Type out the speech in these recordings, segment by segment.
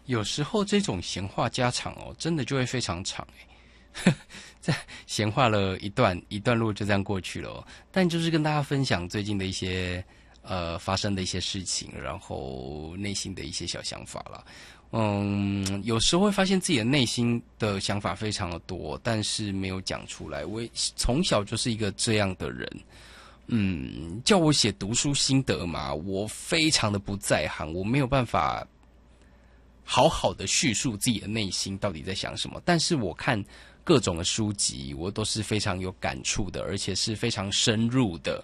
有时候这种闲话家常哦，真的就会非常长在闲话了一段路就这样过去了哦。但就是跟大家分享最近的一些发生的一些事情，然后内心的一些小想法啦。有时候会发现自己的内心的想法非常的多，但是没有讲出来。我从小就是一个这样的人。叫我写读书心得嘛，我非常的不在行，我没有办法好好的叙述自己的内心到底在想什么。但是我看各种的书籍，我都是非常有感触的，而且是非常深入的，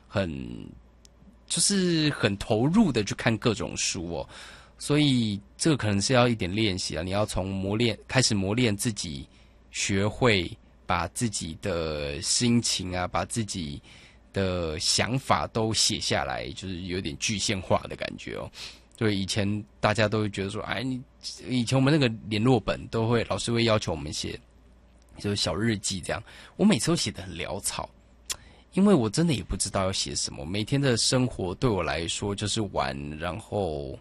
就是很投入的去看各种书哦。所以这个可能是要一点练习啊，你要从开始磨练自己，学会把自己的心情啊，把自己的想法都写下来，就是有点具象化的感觉哦。对，以前大家都会觉得说，以前我们那个联络本老师会要求我们写，就是小日记这样。我每次都写得很潦草，因为我真的也不知道要写什么。每天的生活对我来说就是玩，然后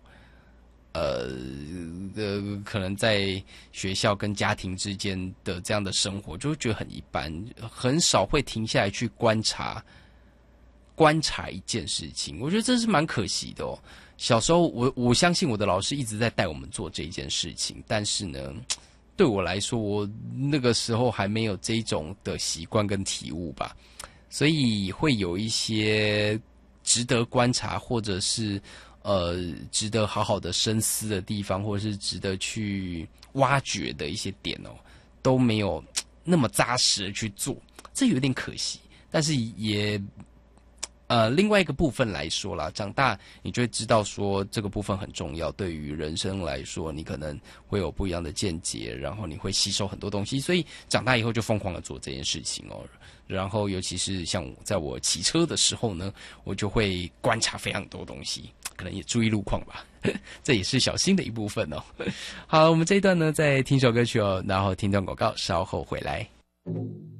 可能在学校跟家庭之间的这样的生活，就会觉得很一般，很少会停下来去观察一件事情。我觉得这是蛮可惜的哦。小时候我相信我的老师一直在带我们做这一件事情，但是呢，对我来说，我那个时候还没有这种的习惯跟体悟吧，所以会有一些值得观察，或者是值得好好的深思的地方，或者是值得去挖掘的一些点哦，都没有那么扎实的去做，这有点可惜。但是也另外一个部分来说啦，长大你就会知道说这个部分很重要，对于人生来说，你可能会有不一样的见解，然后你会吸收很多东西，所以长大以后就疯狂的做这件事情哦。然后尤其是像在我骑车的时候呢，我就会观察非常多东西，可能也注意路况吧，这也是小心的一部分哦。好，我们这一段呢再听首歌曲哦，然后听段广告，稍后回来。